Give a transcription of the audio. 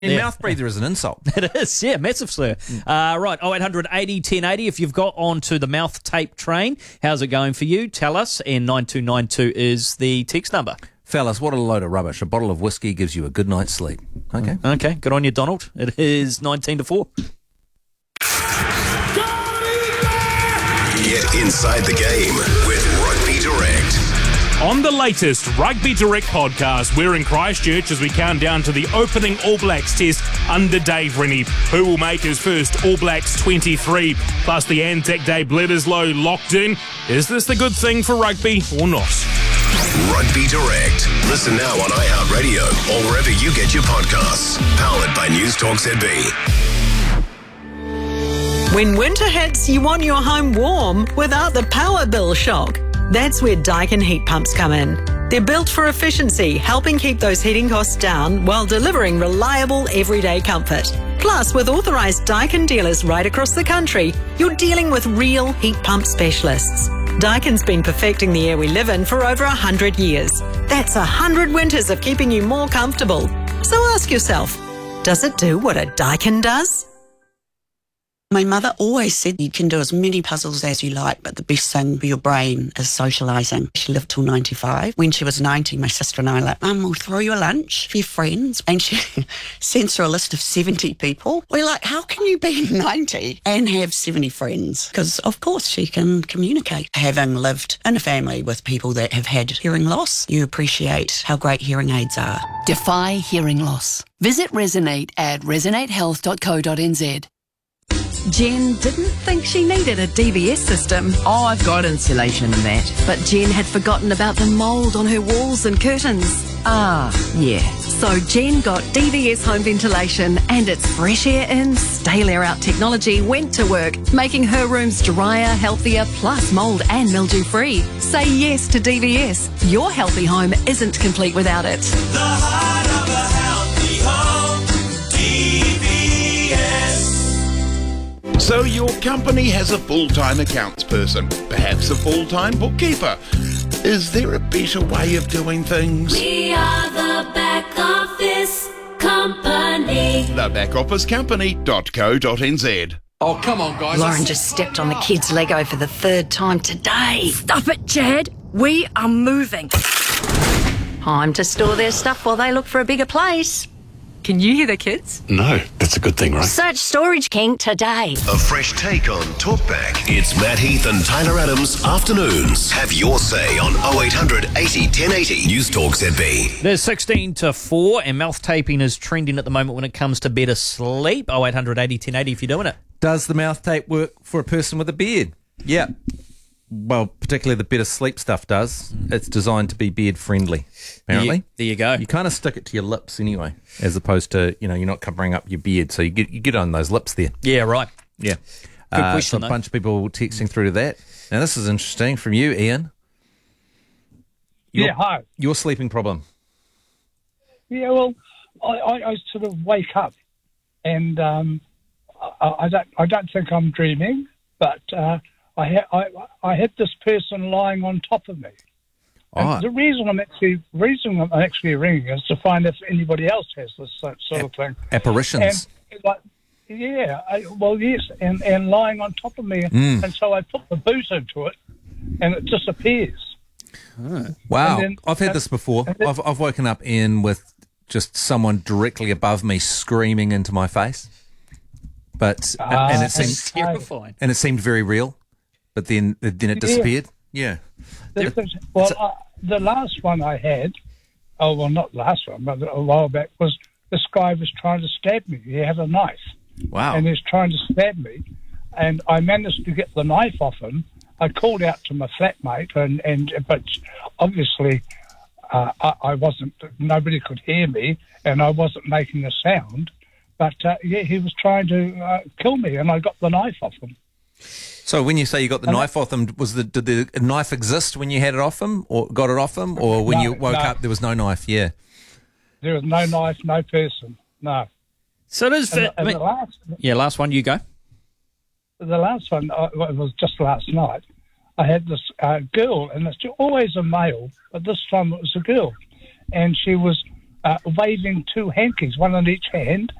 Mouth breather is an insult. It is, yeah, massive slur. Right, 0800 80 1080. If you've got onto the mouth tape train, how's it going for you? Tell us, and 9292 is the text number. Fellas, what a load of rubbish. A bottle of whiskey gives you a good night's sleep. Okay. Okay, good on you, Donald. It is 19 to 4. Get inside the game with Rugby Direct. On the latest Rugby Direct podcast, we're in Christchurch as we count down to the opening All Blacks test under Dave Rennie, who will make his first All Blacks 23. Plus the Anzac Day Bledisloe locked in. Is this the good thing for rugby or not? Rugby Direct. Listen now on iHeartRadio or wherever you get your podcasts. Powered by News Talk ZB. When winter hits, you want your home warm without the power bill shock. That's where Daikin heat pumps come in. They're built for efficiency, helping keep those heating costs down while delivering reliable everyday comfort. Plus, with authorised Daikin dealers right across the country, you're dealing with real heat pump specialists. Daikin's been perfecting the air we live in for over 100 years. That's 100 winters of keeping you more comfortable. So ask yourself, does it do what a Daikin does? My mother always said you can do as many puzzles as you like, but the best thing for your brain is socialising. She lived till 95. When she was 90, my sister and I were like, Mum, we'll throw you a lunch for your friends. And she sends her a list of 70 people. We're like, how can you be 90 and have 70 friends? Because, of course, she can communicate. Having lived in a family with people that have had hearing loss, you appreciate how great hearing aids are. Defy hearing loss. Visit Resonate at resonatehealth.co.nz. Jen didn't think she needed a DBS system. Oh, I've got insulation and that. But Jen had forgotten about the mould on her walls and curtains. Ah, yeah. So Jen got DBS home ventilation, and its fresh air in, stale air out technology went to work, making her rooms drier, healthier, plus mould and mildew free. Say yes to DBS. Your healthy home isn't complete without it. The heart of a healthy home, DBS. So your company has a full-time accounts person, perhaps a full-time bookkeeper. Is there a better way of doing things? We are the back office company. Thebackofficecompany.co.nz. Oh, come on, guys. Lauren just stepped on the kids' Lego for the third time today. Stop it, Chad. We are moving. Time to store their stuff while they look for a bigger place. Can you hear the kids? No, that's a good thing, right? Search Storage King today. A fresh take on Talkback. It's Matt Heath and Tyler Adams afternoons. Have your say on 0800 80 1080 News Talk ZB. There's 16 to 4, and mouth taping is trending at the moment when it comes to better sleep. 0800 80 1080 if you're doing it. Does the mouth tape work for a person with a beard? Yeah. Well, particularly the better sleep stuff does. It's designed to be beard friendly, apparently. Yeah, there you go. You kind of stick it to your lips anyway, as opposed to, you're not covering up your beard, so you get on those lips there. Yeah, right. Yeah. Good question, so a bunch of people texting through to that. Now, this is interesting from you, Ian. Hi. Your sleeping problem. Yeah, well, I sort of wake up, and I don't think I'm dreaming, but I had this person lying on top of me. And the reason I'm actually ringing is to find if anybody else has this sort of thing. Apparitions. Yes, and lying on top of me, and so I put the boot into it, and it disappears. Wow, then, I've had this before. I've woken up in with just someone directly above me screaming into my face, and it seemed terrifying, and it seemed very real. But then it disappeared. Yeah. The last one I had, not last one, but a while back, was this guy was trying to stab me. He had a knife. Wow. And he's trying to stab me. And I managed to get the knife off him. I called out to my flatmate, but obviously I wasn't, nobody could hear me, and I wasn't making a sound. But, he was trying to kill me, and I got the knife off him. So when you say you got the knife off him, did the knife exist when you had it off him, or got it off him, or when you woke up there was no knife? Yeah, there was no knife, no person, no. So does last one you go. The last one it was just last night. I had this girl, and it's always a male, but this time it was a girl, and she was waving two hankies, one on each hand,